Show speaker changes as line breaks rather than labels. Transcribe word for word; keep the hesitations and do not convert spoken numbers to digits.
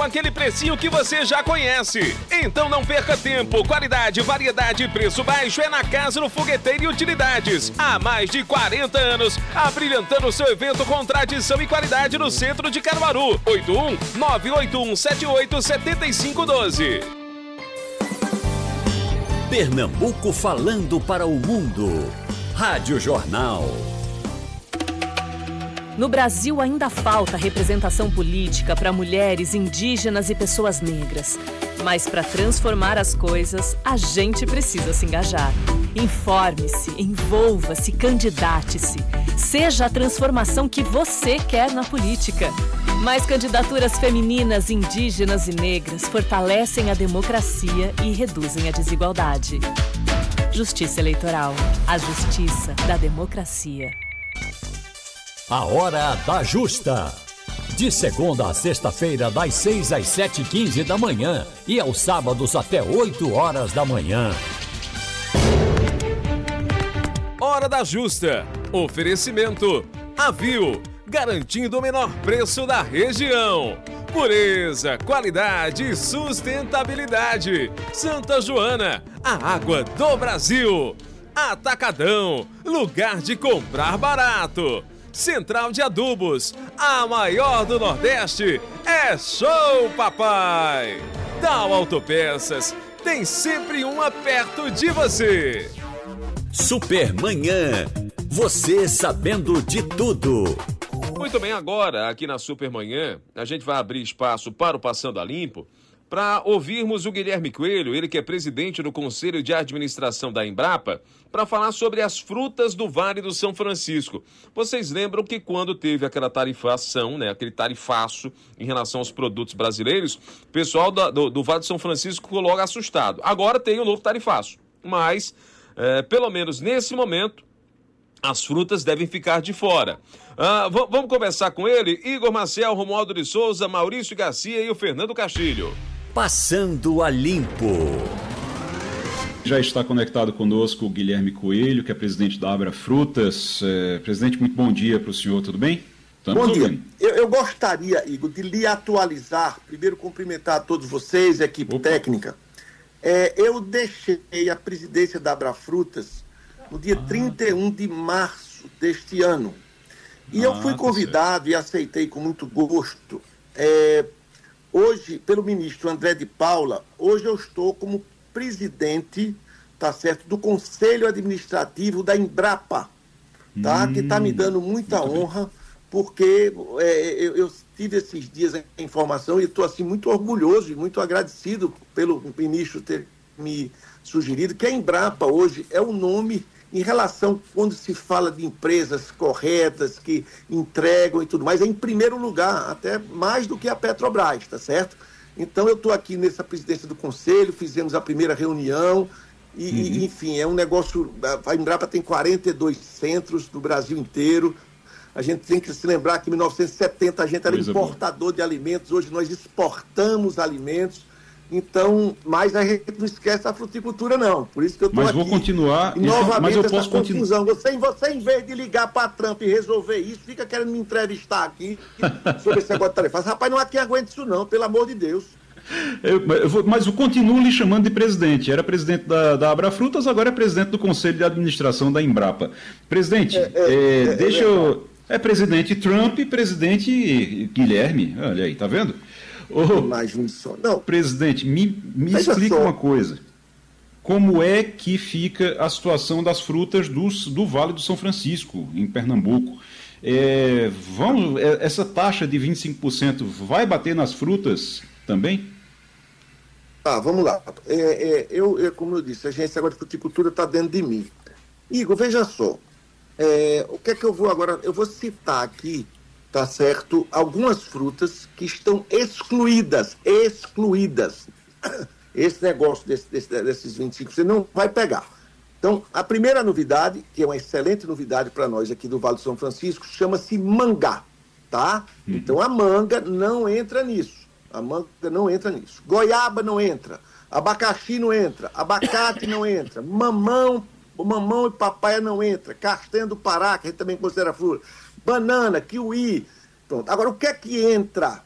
aquele precinho que você já conhece. Então não perca tempo. Qualidade, variedade e preço baixo é na Casa do Fogueteiro e Utilidades. Há mais de quarenta anos, abrilhantando seu evento com tradição e qualidade no centro de Caruaru. oito um nove oito um sete oito sete cinco um dois.
Pernambuco falando para o mundo. Rádio Jornal.
No Brasil ainda falta representação política para mulheres, indígenas e pessoas negras. Mas para transformar as coisas, a gente precisa se engajar. Informe-se, envolva-se, candidate-se. Seja a transformação que você quer na política. Mais candidaturas femininas, indígenas e negras fortalecem a democracia e reduzem a desigualdade. Justiça Eleitoral. A justiça da democracia.
A Hora da Justa. De segunda a sexta-feira, das seis às sete e quinze da manhã e aos sábados até oito horas da manhã.
Hora da Justa. Oferecimento Avil, garantindo o menor preço da região. Pureza, qualidade e sustentabilidade. Santa Joana, a água do Brasil. Atacadão, lugar de comprar barato. Central de Adubos, a maior do Nordeste, é Show Papai! Tal Autopeças, tem sempre uma perto de você.
Supermanhã, você sabendo de tudo.
Muito bem, agora aqui na Supermanhã, a gente vai abrir espaço para o Passando a Limpo, para ouvirmos o Guilherme Coelho, ele que é presidente do Conselho de Administração da Embrapa, para falar sobre as frutas do Vale do São Francisco. Vocês lembram que quando teve aquela tarifação, né, aquele tarifaço em relação aos produtos brasileiros, o pessoal do, do, do Vale do São Francisco ficou logo assustado. Agora tem o novo tarifaço, mas, é, pelo menos nesse momento, as frutas devem ficar de fora. Ah, v- vamos conversar com ele, Igor Maciel, Romualdo de Souza, Maurício Garcia e o Fernando Castilho.
Passando a Limpo.
Já está conectado conosco o Guilherme Coelho, que é presidente da Abra Frutas. É, presidente, muito bom dia para o senhor, tudo bem?
Estamos bom dia. Eu, eu gostaria, Igor, de lhe atualizar, primeiro cumprimentar a todos vocês, a equipe Opa. técnica. É, eu deixei a presidência da Abra Frutas no dia ah. trinta e um de março deste ano. E ah, eu fui convidado tá e aceitei com muito gosto, é, hoje, pelo ministro André de Paula. Hoje eu estou como presidente, tá certo, do Conselho Administrativo da Embrapa, tá? Hum, que está me dando muita honra, bem. porque é, eu, eu tive esses dias a informação e estou assim, muito orgulhoso e muito agradecido pelo ministro ter me sugerido que a Embrapa hoje é o nome em relação, quando se fala de empresas corretas, que entregam e tudo mais, é em primeiro lugar, até mais do que a Petrobras, tá certo? Então eu estou aqui nessa presidência do Conselho, fizemos a primeira reunião, e, uhum. e enfim, é um negócio, a Embrapa tem quarenta e dois centros no Brasil inteiro. A gente tem que se lembrar que em mil novecentos e setenta a gente era Coisa importador boa. de alimentos, hoje nós exportamos alimentos. Então, mas a gente não esquece a fruticultura, não. Por isso que eu estou aqui.
Mas vou continuar.
E novamente,
mas eu
essa
posso
confusão. Você, você, em vez de ligar para Trump e resolver isso, fica querendo me entrevistar aqui sobre esse negócio de tarefa. Rapaz, não há quem aguente isso, não, pelo amor de Deus.
Eu, eu vou, mas eu continuo lhe chamando de presidente. Era presidente da, da Abra Frutas, agora é presidente do Conselho de Administração da Embrapa. Presidente, é, é, é, é, deixa é, eu. É presidente Trump e presidente Guilherme. Olha aí, tá vendo? Ô,
Imagine só. Não.
Presidente, me, me explica só. uma coisa. Como é que fica a situação das frutas do, do Vale do São Francisco, em Pernambuco? É, vamos, essa taxa de vinte e cinco por cento vai bater nas frutas também?
Tá, vamos lá. É, é, eu, eu, como eu disse, a agência agora de fruticultura está dentro de mim. Igor, veja só. É, o que é que eu vou agora... Eu vou citar aqui, tá certo, algumas frutas que estão excluídas, excluídas. Esse negócio desse, desse, desses vinte e cinco por cento não vai pegar. Então, a primeira novidade, que é uma excelente novidade para nós aqui do Vale do São Francisco, chama-se mangá, tá? Uhum. Então, a manga não entra nisso. A manga não entra nisso. Goiaba não entra. Abacaxi não entra. Abacate não entra. Mamão, mamão e papaya não entra. Castanha do Pará, que a gente também considera fruta. Banana, kiwi. Pronto. Agora, o que é que entra?